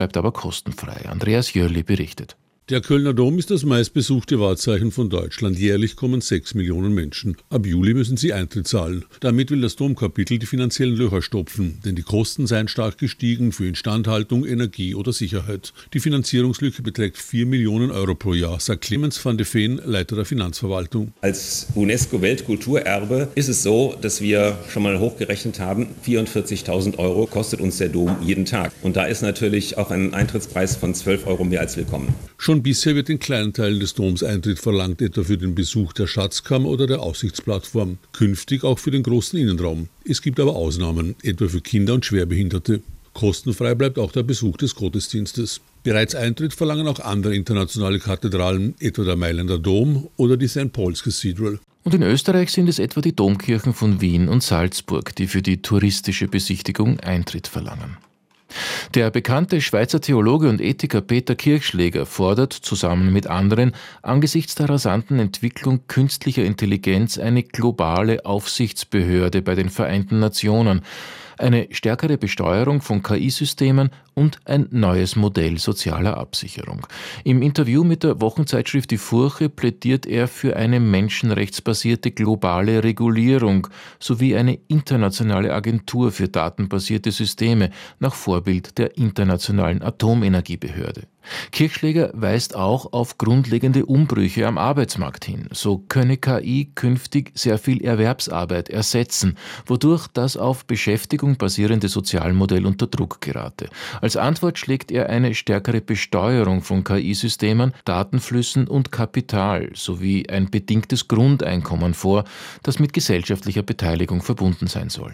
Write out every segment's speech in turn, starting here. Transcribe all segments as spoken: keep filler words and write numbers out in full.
bleibt aber kostenfrei. Andreas Jörli berichtet. Der Kölner Dom ist das meistbesuchte Wahrzeichen von Deutschland. Jährlich kommen sechs Millionen Menschen. Ab Juli müssen sie Eintritt zahlen. Damit will das Domkapitel die finanziellen Löcher stopfen, denn die Kosten seien stark gestiegen für Instandhaltung, Energie oder Sicherheit. Die Finanzierungslücke beträgt vier Millionen Euro pro Jahr, sagt Clemens van de Veen, Leiter der Finanzverwaltung. Als UNESCO-Weltkulturerbe ist es so, dass wir schon mal hochgerechnet haben, vierundvierzigtausend Euro kostet uns der Dom jeden Tag. Und da ist natürlich auch ein Eintrittspreis von zwölf Euro mehr als willkommen. Schon bisher wird in kleinen Teilen des Doms Eintritt verlangt, etwa für den Besuch der Schatzkammer oder der Aussichtsplattform. Künftig auch für den großen Innenraum. Es gibt aber Ausnahmen, etwa für Kinder und Schwerbehinderte. Kostenfrei bleibt auch der Besuch des Gottesdienstes. Bereits Eintritt verlangen auch andere internationale Kathedralen, etwa der Mailänder Dom oder die Sankt Paul's Cathedral. Und in Österreich sind es etwa die Domkirchen von Wien und Salzburg, die für die touristische Besichtigung Eintritt verlangen. Der bekannte Schweizer Theologe und Ethiker Peter Kirchschläger fordert zusammen mit anderen angesichts der rasanten Entwicklung künstlicher Intelligenz eine globale Aufsichtsbehörde bei den Vereinten Nationen, eine stärkere Besteuerung von K I-Systemen und ein neues Modell sozialer Absicherung. Im Interview mit der Wochenzeitschrift Die Furche plädiert er für eine menschenrechtsbasierte globale Regulierung sowie eine internationale Agentur für datenbasierte Systeme nach Vorbild der Internationalen Atomenergiebehörde. Kirchschläger weist auch auf grundlegende Umbrüche am Arbeitsmarkt hin. So könne K I künftig sehr viel Erwerbsarbeit ersetzen, wodurch das auf Beschäftigung basierende Sozialmodell unter Druck gerate. Als Antwort schlägt er eine stärkere Besteuerung von K I-Systemen, Datenflüssen und Kapital sowie ein bedingtes Grundeinkommen vor, das mit gesellschaftlicher Beteiligung verbunden sein soll.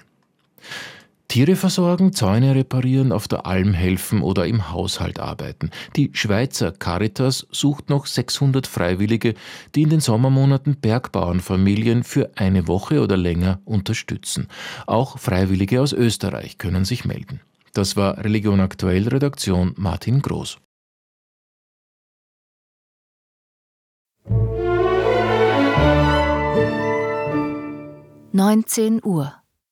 Tiere versorgen, Zäune reparieren, auf der Alm helfen oder im Haushalt arbeiten. Die Schweizer Caritas sucht noch sechshundert Freiwillige, die in den Sommermonaten Bergbauernfamilien für eine Woche oder länger unterstützen. Auch Freiwillige aus Österreich können sich melden. Das war Religion Aktuell, Redaktion Martin Groß. neunzehn Uhr.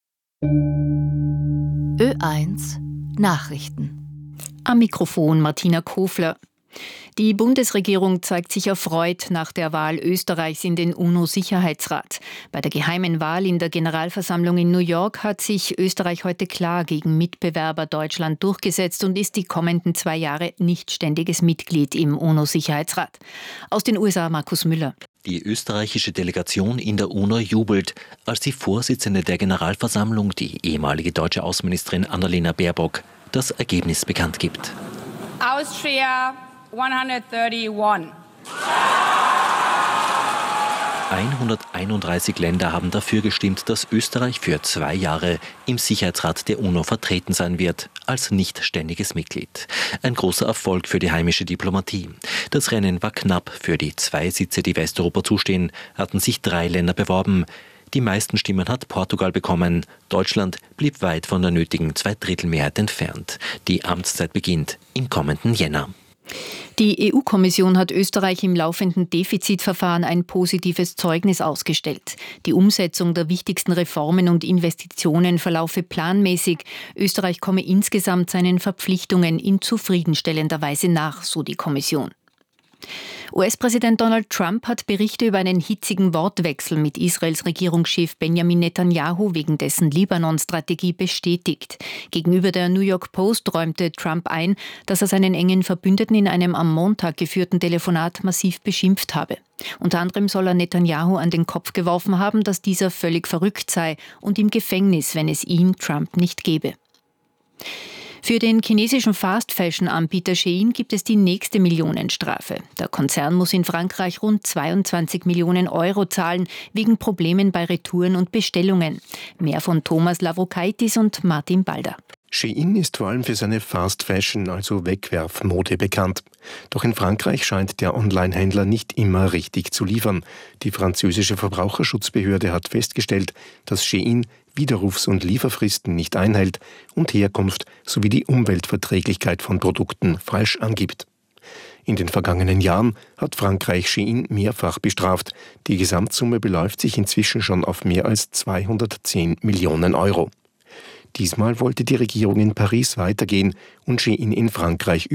Ö eins Nachrichten. Am Mikrofon Martina Kofler. Die Bundesregierung zeigt sich erfreut nach der Wahl Österreichs in den UNO-Sicherheitsrat. Bei der geheimen Wahl in der Generalversammlung in New York hat sich Österreich heute klar gegen Mitbewerber Deutschland durchgesetzt und ist die kommenden zwei Jahre nicht ständiges Mitglied im UNO-Sicherheitsrat. Aus den U S A Markus Müller. Die österreichische Delegation in der UNO jubelt, als die Vorsitzende der Generalversammlung, die ehemalige deutsche Außenministerin Annalena Baerbock, das Ergebnis bekannt gibt. Austria hunderteinunddreißig. hunderteinunddreißig Länder haben dafür gestimmt, dass Österreich für zwei Jahre im Sicherheitsrat der UNO vertreten sein wird, als nicht ständiges Mitglied. Ein großer Erfolg für die heimische Diplomatie. Das Rennen war knapp. Für die zwei Sitze, die Westeuropa zustehen, hatten sich drei Länder beworben. Die meisten Stimmen hat Portugal bekommen. Deutschland blieb weit von der nötigen Zweidrittelmehrheit entfernt. Die Amtszeit beginnt im kommenden Jänner. Die E U-Kommission hat Österreich im laufenden Defizitverfahren ein positives Zeugnis ausgestellt. Die Umsetzung der wichtigsten Reformen und Investitionen verlaufe planmäßig. Österreich komme insgesamt seinen Verpflichtungen in zufriedenstellender Weise nach, so die Kommission. U S-Präsident Donald Trump hat Berichte über einen hitzigen Wortwechsel mit Israels Regierungschef Benjamin Netanyahu wegen dessen Libanon-Strategie bestätigt. Gegenüber der New York Post räumte Trump ein, dass er seinen engen Verbündeten in einem am Montag geführten Telefonat massiv beschimpft habe. Unter anderem soll er Netanyahu an den Kopf geworfen haben, dass dieser völlig verrückt sei und im Gefängnis, wenn es ihn, Trump, nicht gebe. Für den chinesischen Fast-Fashion-Anbieter Shein gibt es die nächste Millionenstrafe. Der Konzern muss in Frankreich rund zweiundzwanzig Millionen Euro zahlen, wegen Problemen bei Retouren und Bestellungen. Mehr von Thomas Lavrokaitis und Martin Balder. Shein ist vor allem für seine Fast Fashion, also Wegwerfmode, bekannt. Doch in Frankreich scheint der Online-Händler nicht immer richtig zu liefern. Die französische Verbraucherschutzbehörde hat festgestellt, dass Shein Widerrufs- und Lieferfristen nicht einhält und Herkunft sowie die Umweltverträglichkeit von Produkten falsch angibt. In den vergangenen Jahren hat Frankreich Shein mehrfach bestraft. Die Gesamtsumme beläuft sich inzwischen schon auf mehr als zweihundertzehn Millionen Euro. Diesmal wollte die Regierung in Paris weitergehen und Shein in Frankreich